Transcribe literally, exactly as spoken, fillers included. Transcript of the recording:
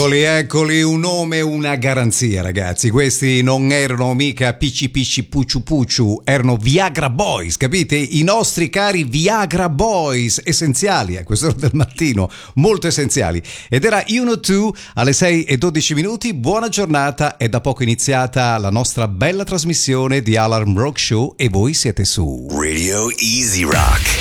Eccoli, eccoli, un nome e una garanzia, ragazzi. Questi non erano mica Picci Picci Pucciu Pucciu, erano Viagra Boys, capite? I nostri cari Viagra Boys, essenziali a quest'ora del mattino, molto essenziali. Ed era You Know Two alle sei e dodici minuti. Buona giornata, è da poco iniziata la nostra bella trasmissione di Alarm Rock Show e voi siete su Radio Easy Rock.